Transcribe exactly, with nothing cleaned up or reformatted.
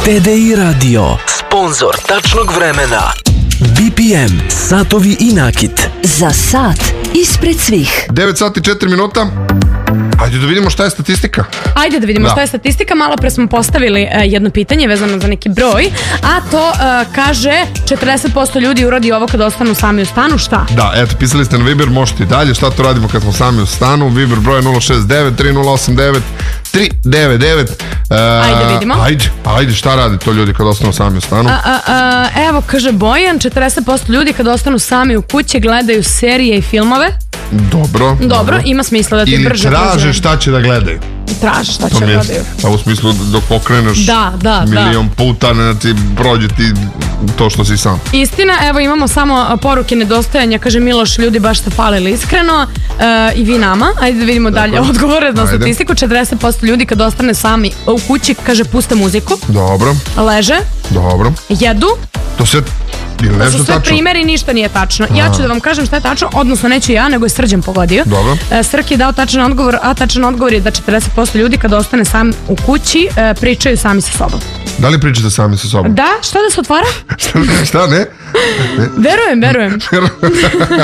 T D I Radio, sponzor tačnog vremena. B P M, satovi i nakit. Za sat ispred svih. devet sati i četiri minuta. Ajde da vidimo šta je statistika. Ajde da vidimo Da. šta je statistika. Malo pre smo postavili e, jedno pitanje vezano za neki broj, a to e, kaže četrdeset posto ljudi uradi ovo kad ostanu sami u stanu. Šta? Da, eto, pisali ste na Viber, možete i dalje. Šta to radimo kad smo sami u stanu? Viber broj nula šest devet tri nula osam devet tri devet devet. E, Ajde vidimo. Ajde, ajde, šta radi to ljudi kad ostanu sami u stanu? A, a, a, evo, kaže Bojan, četrdeset posto ljudi kad ostanu sami u kući gledaju serije i filmove. Dobro. Dobro, ima smisla da ti Ili brže traže prođe. šta će da gledaju. Traže šta će To da mi je, gledaju. a u smislu dok pokreneš Da, da, milion puta, znači prođe ti to što si sam. Istina, evo imamo samo a, poruke nedostajanja, kaže Miloš, ljudi baš ste falili iskreno, e, i vi nama. Ajde da vidimo dalje odgovore na Ajde. statistiku. četrdeset posto ljudi kad ostane sami u kući, kaže, puste muziku, Dobro, leže, dobro. jedu. To sve, ili To nešto su sve tačno? primjeri, ništa nije tačno. Ja ću da vam kažem šta je tačno, odnosno neću ja, nego je Srđan pogodio. Dobro. E, Srk je dao tačan odgovor, a tačan odgovor je da četrdeset posto ljudi kad ostane sam u kući e, pričaju sami sa sobom. Da li pričate sami sa sobom? Da, šta da se otvara? Šta, šta ne? Verujem, verujem.